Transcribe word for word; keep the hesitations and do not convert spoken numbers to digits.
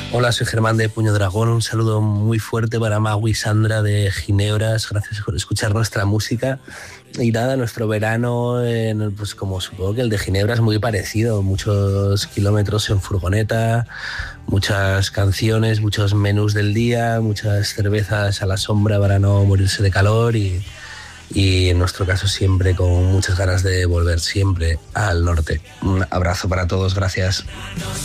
Hola, soy Germán de Puño Dragón. Un saludo muy fuerte para Magui y Sandra de Ginebras. Gracias por escuchar nuestra música. Y nada, nuestro verano, en, pues como supongo que el de Ginebra es muy parecido. Muchos kilómetros en furgoneta, muchas canciones, muchos menús del día, muchas cervezas a la sombra para no morirse de calor y, y en nuestro caso siempre con muchas ganas de volver siempre al norte. Un abrazo para todos, gracias.